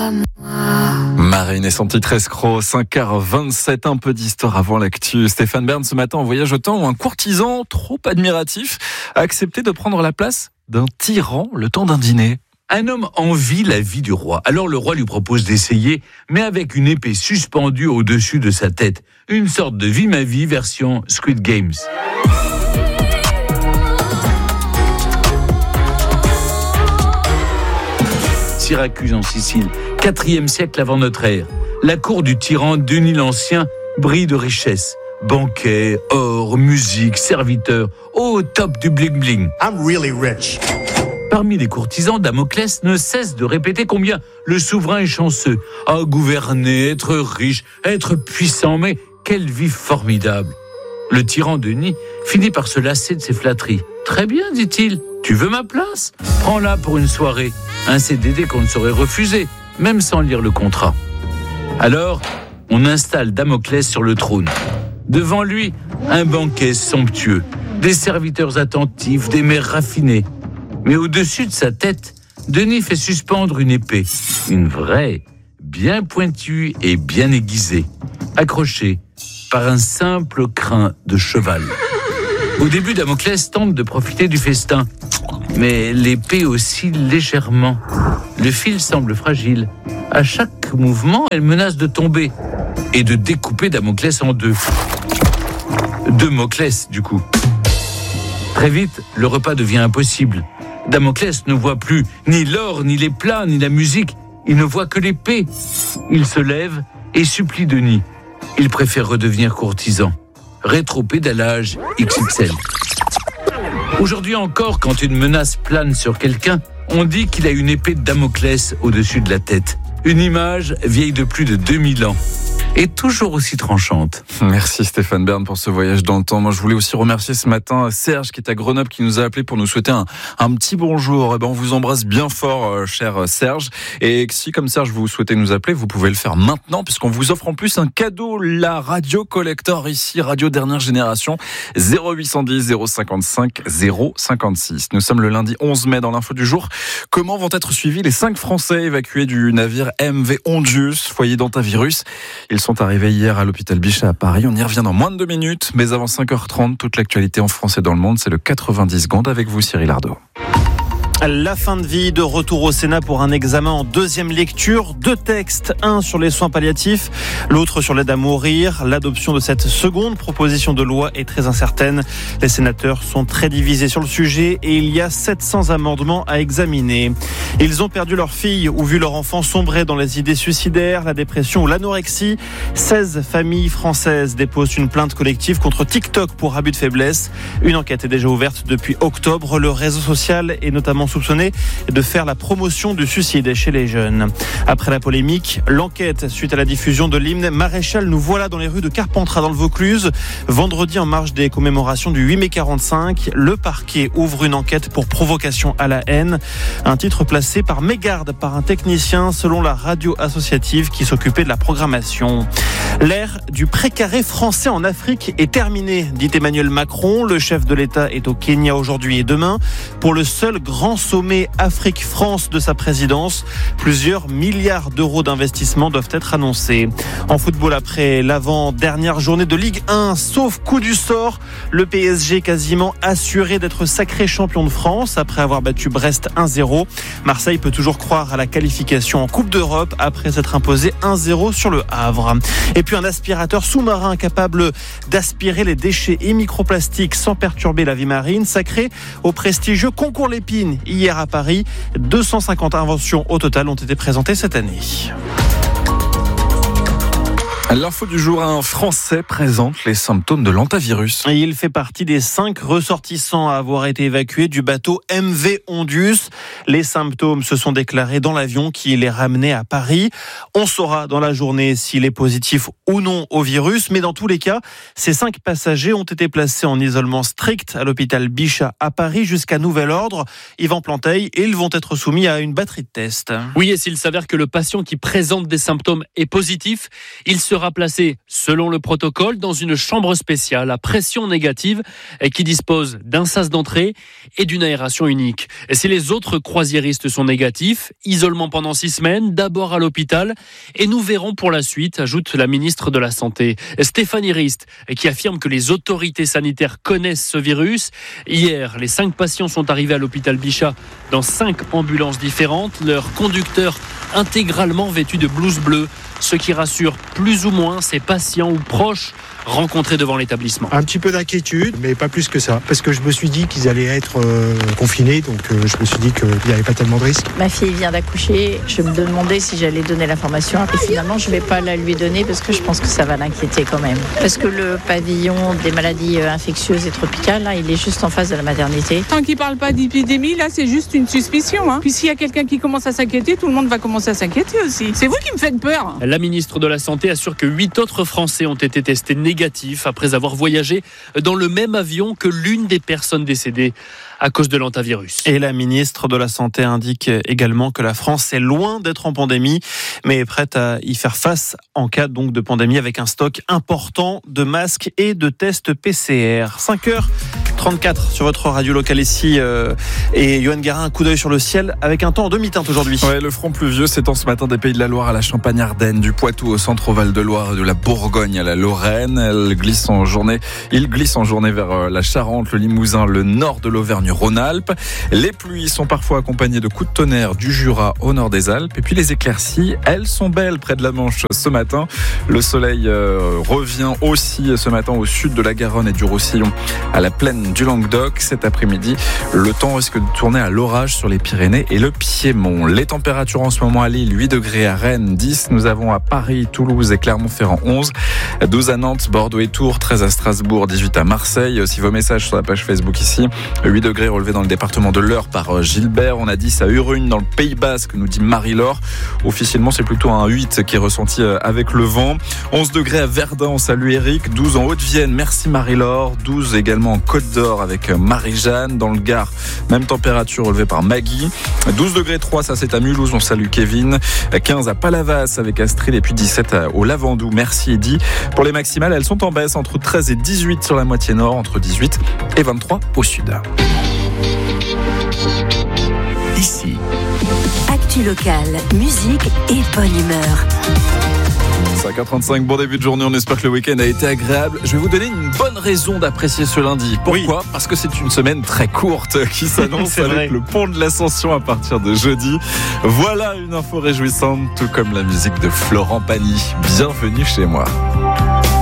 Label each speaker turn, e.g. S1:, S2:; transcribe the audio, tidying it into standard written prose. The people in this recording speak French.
S1: à moi.
S2: Marine et son titre escroc, 5h27, un peu d'histoire avant l'actu. Stéphane Bern ce matin en voyage au temps où un courtisan trop admiratif a accepté de prendre la place d'un tyran le temps d'un dîner.
S3: Un homme envie la vie du roi. Alors le roi lui propose d'essayer, mais avec une épée suspendue au-dessus de sa tête. Une sorte de vie ma vie version Squid Games. Syracuse en Sicile, 4e siècle avant notre ère. La cour du tyran Denis l'Ancien brille de richesse. Banquets, or, musique, serviteurs, au top du bling-bling.
S4: I'm really rich.
S3: Parmi les courtisans, Damoclès ne cesse de répéter combien le souverain est chanceux. À gouverner, être riche, être puissant, mais quelle vie formidable. Le tyran Denis finit par se lasser de ses flatteries. Très bien, dit-il, tu veux ma place ? Prends-la pour une soirée. Un CDD qu'on ne saurait refuser, même sans lire le contrat. Alors, on installe Damoclès sur le trône. Devant lui, un banquet somptueux, des serviteurs attentifs, des mères raffinées. Mais au-dessus de sa tête, Denis fait suspendre une épée. Une vraie, bien pointue et bien aiguisée, accrochée par un simple crin de cheval. Au début, Damoclès tente de profiter du festin. Mais l'épée oscille légèrement. Le fil semble fragile. À chaque mouvement, elle menace de tomber et de découper Damoclès en deux. Deux Moclès, du coup. Très vite, le repas devient impossible. Damoclès ne voit plus ni l'or, ni les plats, ni la musique. Il ne voit que l'épée. Il se lève et supplie Denis. Il préfère redevenir courtisan. Rétropédalage XXL. Aujourd'hui encore, quand une menace plane sur quelqu'un, on dit qu'il a une épée de Damoclès au-dessus de la tête. Une image vieille de plus de 2000 ans. Et toujours aussi tranchante.
S2: Merci Stéphane Bern pour ce voyage dans le temps. Moi, je voulais aussi remercier ce matin Serge qui est à Grenoble, qui nous a appelé pour nous souhaiter un petit bonjour. On vous embrasse bien fort, cher Serge. Et si, comme Serge, vous souhaitez nous appeler, vous pouvez le faire maintenant, puisqu'on vous offre en plus un cadeau, la Radio Collector, ici, Radio Dernière Génération, 0810 055 056. Nous sommes le lundi 11 mai dans l'info du jour. Comment vont être suivis les 5 Français évacués du navire MV Ondius, foyer d'antivirus? Ils sont arrivés hier à l'hôpital Bichat à Paris. On y revient dans moins de 2 minutes. Mais avant 5h30, toute l'actualité en France et dans le monde, c'est le 90 secondes avec vous, Cyril Ardo.
S5: La fin de vie, de retour au Sénat pour un examen en deuxième lecture. 2 textes, un sur les soins palliatifs, l'autre sur l'aide à mourir. L'adoption de cette seconde proposition de loi est très incertaine. Les sénateurs sont très divisés sur le sujet et il y a 700 amendements à examiner. Ils ont perdu leur fille ou vu leur enfant sombrer dans les idées suicidaires, la dépression ou l'anorexie. 16 familles françaises déposent une plainte collective contre TikTok pour abus de faiblesse. Une enquête est déjà ouverte depuis octobre. Le réseau social est notamment soupçonné de faire la promotion du suicide chez les jeunes. Après la polémique, l'enquête suite à la diffusion de l'hymne Maréchal, nous voilà dans les rues de Carpentras dans le Vaucluse. Vendredi, en marge des commémorations du 8 mai 45, le parquet ouvre une enquête pour provocation à la haine. Un titre placé par mégarde par un technicien selon la radio associative qui s'occupait de la programmation. L'ère du précaré français en Afrique est terminée, dit Emmanuel Macron. Le chef de l'État est au Kenya aujourd'hui et demain pour le seul grand sommet Afrique-France de sa présidence. Plusieurs milliards d'euros d'investissement doivent être annoncés. En football, après l'avant-dernière journée de Ligue 1, sauf coup du sort, le PSG quasiment assuré d'être sacré champion de France après avoir battu Brest 1-0. Marseille peut toujours croire à la qualification en Coupe d'Europe après s'être imposé 1-0 sur le Havre. Et puis un aspirateur sous-marin capable d'aspirer les déchets et microplastiques sans perturber la vie marine, sacré au prestigieux concours Lépine hier à Paris. 250 inventions au total ont été présentées cette année.
S2: L'info du jour, un Français présente les symptômes de l'antivirus.
S5: Et il fait partie des 5 ressortissants à avoir été évacués du bateau MV Ondius. Les symptômes se sont déclarés dans l'avion qui les ramenait à Paris. On saura dans la journée s'il est positif ou non au virus, mais dans tous les cas, ces 5 passagers ont été placés en isolement strict à l'hôpital Bichat à Paris jusqu'à nouvel ordre. Yvan Planteil, et ils vont être soumis à une batterie de tests.
S6: Oui, et s'il s'avère que le patient qui présente des symptômes est positif, il sera
S1: sera placé, selon le protocole, dans une chambre spéciale à pression négative qui dispose d'un sas d'entrée et d'une aération unique. Et si les autres croisiéristes sont négatifs, isolement pendant 6 semaines, d'abord à l'hôpital, et nous verrons pour la suite, ajoute la ministre de la Santé. Stéphanie Rist, qui affirme que les autorités sanitaires connaissent ce virus. Hier, les 5 patients sont arrivés à l'hôpital Bichat dans 5 ambulances différentes, leurs conducteurs intégralement vêtus de blouse bleue, ce qui rassure plus ou moins ces patients ou proches rencontrés devant l'établissement.
S4: Un petit peu d'inquiétude, mais pas plus que ça, parce que je me suis dit qu'ils allaient être confinés, donc je me suis dit qu'il n'y avait pas tellement de risques.
S6: Ma fille vient d'accoucher, je me demandais si j'allais donner l'information, et finalement je ne vais pas la lui donner parce que je pense que ça va l'inquiéter quand même. Parce que le pavillon des maladies infectieuses et tropicales, là, il est juste en face de la maternité.
S7: Tant qu'il ne parle pas d'épidémie, là c'est juste une suspicion. Puis s'il y a quelqu'un qui commence à s'inquiéter, tout le monde va commencer à s'inquiéter aussi. C'est vous qui me faites peur.
S1: La ministre de la Santé assure que 8 autres Français ont été testés négatifs après avoir voyagé dans le même avion que l'une des personnes décédées à cause de l'hantavirus.
S5: Et la ministre de la Santé indique également que la France est loin d'être en pandémie, mais est prête à y faire face en cas donc de pandémie avec un stock important de masques et de tests PCR. 5h34 sur votre radio locale ici et Yoann Garin, un coup d'œil sur le ciel avec un temps en demi-teinte aujourd'hui.
S2: Ouais, le front pluvieux s'étend ce matin des Pays de la Loire à la Champagne-Ardenne, du Poitou au centre au Val-de-Loire et de la Bourgogne à la Lorraine. Il glisse en journée vers la Charente, le Limousin, le nord de l'Auvergne-Rhône-Alpes. Les pluies sont parfois accompagnées de coups de tonnerre du Jura au nord des Alpes. Et puis les éclaircies, elles sont belles près de la Manche ce matin. Le soleil revient aussi ce matin au sud de la Garonne et du Roussillon, à la plaine du Languedoc. Cet après-midi, le temps risque de tourner à l'orage sur les Pyrénées et le Piémont. Les températures en ce moment à Lille, 8 degrés à Rennes, 10. Nous avons à Paris, Toulouse et Clermont-Ferrand 11, 12 à Nantes, Bordeaux et Tours, 13 à Strasbourg, 18 à Marseille. Aussi vos messages sur la page Facebook ici. 8 degrés relevés dans le département de l'Eure par Gilbert. On a 10 à Urugne dans le Pays Basque, nous dit Marie-Laure. Officiellement, c'est plutôt un 8 qui est ressenti avec le vent. 11 degrés à Verdun, on salue Eric. 12 en Haute-Vienne, merci Marie-Laure. 12 également en Côte d'Or avec Marie-Jeanne. Dans le Gard, même température relevée par Maggie. 12 degrés 3, ça c'est à Mulhouse, on salue Kevin. 15 à Palavas avec Astrid et puis 17 au Lavandou, merci Eddy. Pour les maximales, elles sont en baisse entre 13 et 18 sur la moitié nord, entre 18 et 23 au sud.
S8: Ici, actu locale, musique et bonne humeur.
S2: 5h35, bon début de journée, on espère que le week-end a été agréable. Je vais vous donner une bonne raison d'apprécier ce lundi. Pourquoi ? Oui. Parce que c'est une semaine très courte qui s'annonce avec le pont de l'Ascension à partir de jeudi. Voilà une info réjouissante, tout comme la musique de Florent Pagny. Bienvenue chez moi.